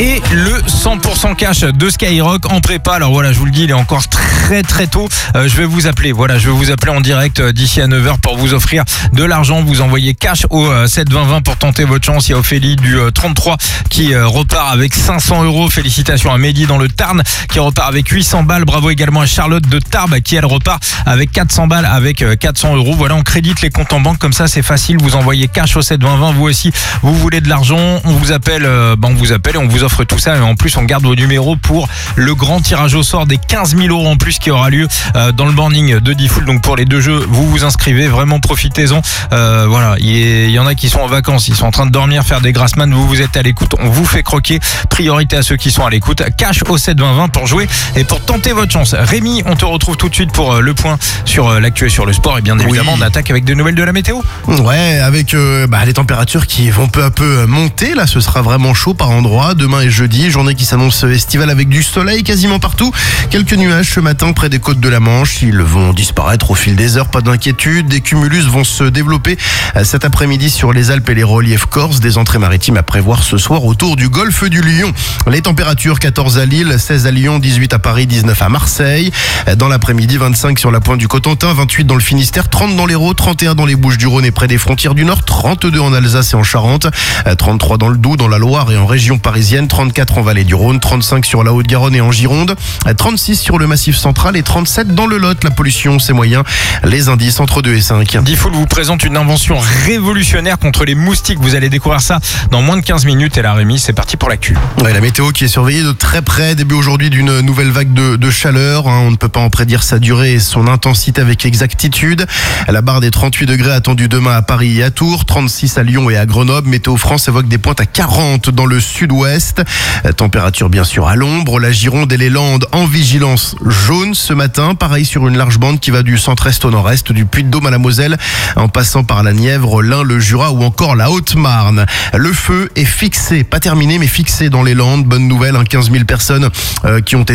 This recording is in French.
et le 100% cash de Skyrock en prépa. Alors voilà, je vous le dis, il est encore très très tôt. Je vais vous appeler. Voilà, je vais vous appeler en direct d'ici à 9h pour vous offrir de l'argent. Vous envoyez cash au 72020 pour tenter votre chance. Il y a Ophélie du 33 qui repart avec 500 €. Félicitations à Mehdi dans le Tarn qui repart avec 800 balles. Bravo également à Charlotte de Tarbes qui elle repart avec 400 balles avec 400 €. Voilà, on crédite les comptes en banque comme ça, c'est facile. Vous envoyez cash au 72020. Vous aussi, vous voulez de l'argent, on vous appelle, on vous appelle et on vous offre tout ça. Et en plus, on garde vos numéros pour le grand tirage au sort des 15 000 € en plus qui aura lieu dans le morning de Diffoul. Donc pour les deux jeux, vous vous inscrivez, vraiment profitez-en. Voilà, il y en a qui sont en vacances, ils sont en train de dormir, faire des grassman. Vous êtes à l'écoute, on vous fait croquer. Priorité à ceux qui sont à l'écoute. Cash au 72020 pour jouer et pour tenter votre chance. Rémi, on te retrouve tout de suite pour le point sur l'actu et sur le sport. Et bien évidemment, on attaque avec des nouvelles de la météo. Ouais, avec les températures qui vont peu à peu monter. Là, ce sera vraiment chaud par endroits. Demain et jeudi, journée qui s'annonce estivale avec du soleil quasiment partout. Quelques nuages ce matin près des côtes de la Manche. Ils vont disparaître au fil des heures, pas d'inquiétude. Des cumulus vont se développer cet après-midi sur les Alpes et les reliefs corses. Des entrées maritimes à prévoir ce soir autour du golfe du Lion. Les températures 14 à Lille, 16 à Lyon, 18 à Paris, 19 à Marseille. Dans l'après-midi, 25 sur la pointe du Cotentin, 28 dans le Finistère, 30 dans l'Hérault, 31 dans les Bouches-du-Rhône et près des frontières du Nord, 32 en Alsace et en Charente, 33 dans le Doubs, dans la Loire et en région parisienne, 34 en Vallée du Rhône, 35 sur la Haute-Garonne et en Gironde, 36 sur le Massif central et 37 dans le Lot. La pollution, c'est moyen. Les indices entre 2 et 5. Diffoul vous présente une invention révolutionnaire contre les moustiques. Vous allez découvrir ça dans moins de 15 minutes. Et la Rémi, c'est parti pour l'actu. Ouais, la météo qui est surveillée de très près. Début aujourd'hui d'une nouvelle vague de chaleur. On ne peut pas en prédire sa durée et son intensité avec exactitude. La barre des 38 degrés attendue demain à Paris et à Tours, 36 à Lyon et à Grenoble. Météo France évoque des pointes à 40 dans le sud-ouest. Température bien sûr à l'ombre. La Gironde et les Landes en vigilance jaune ce matin. Pareil sur une large bande qui va du centre-est au nord-est, du Puy-de-Dôme à la Moselle, en passant par la Nièvre, l'Ain, le Jura ou encore la Haute-Marne. Le feu est fixé, pas terminé mais fixé dans les Landes. Bonne nouvelle, 15 000 personnes qui ont été